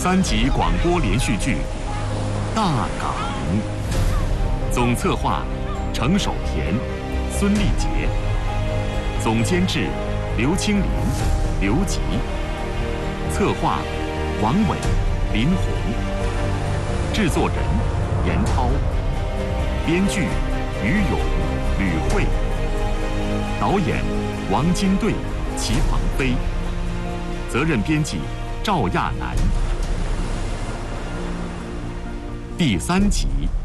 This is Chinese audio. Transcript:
3集广播连续剧《大港》，总策划程守田、孙立杰，总监制刘清林、刘吉，策划王伟、林红，制作人严涛，编剧于勇、吕慧，导演王金队、齐鹏飞，责任编辑赵亚楠。第3集。